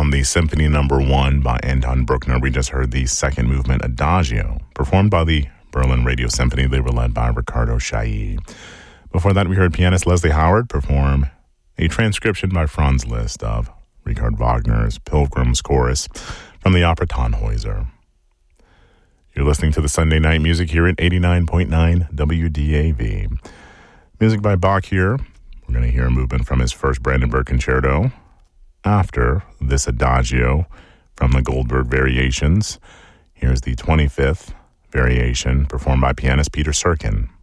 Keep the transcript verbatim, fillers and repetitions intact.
From the Symphony Number One by Anton Bruckner, we just heard the second movement, Adagio, performed by the Berlin Radio Symphony. They were led by Ricardo Chailly. Before that, we heard pianist Leslie Howard perform a transcription by Franz Liszt of Richard Wagner's Pilgrim's Chorus from the opera Tannhäuser. You're listening to the Sunday Night Music here at eighty-nine point nine W D A V. Music by Bach here. We're going to hear a movement from his first Brandenburg Concerto. After this Adagio from the Goldberg Variations, here's the twenty-fifth variation performed by pianist Peter Serkin.